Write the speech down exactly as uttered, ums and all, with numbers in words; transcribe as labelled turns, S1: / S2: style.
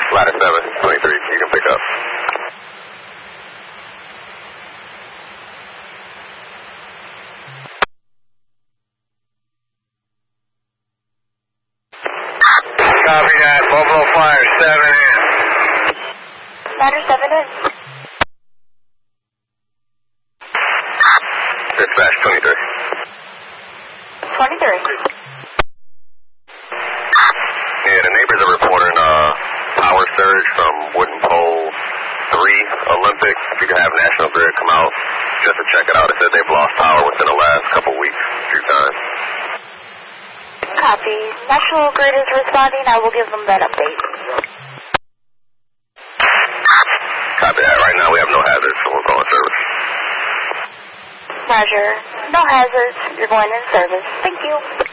S1: Ladder seven, twenty-three, you can pick up.
S2: Copy that, Buffalo Fire seven in.
S3: Ladder seven in.
S1: Dispatch twenty-three.
S3: twenty-three.
S1: Yeah, the neighbors are reporting uh, power surge from wooden pole three Olympic. If you could have National Grid come out just to check it out. It said they've lost power within the last couple weeks, a few times.
S3: Copy. National Grid is responding. I will give them that update.
S1: Copy that. Right now we have no hazards, so we're going service.
S3: Roger. No hazards. You're going in service. Thank you.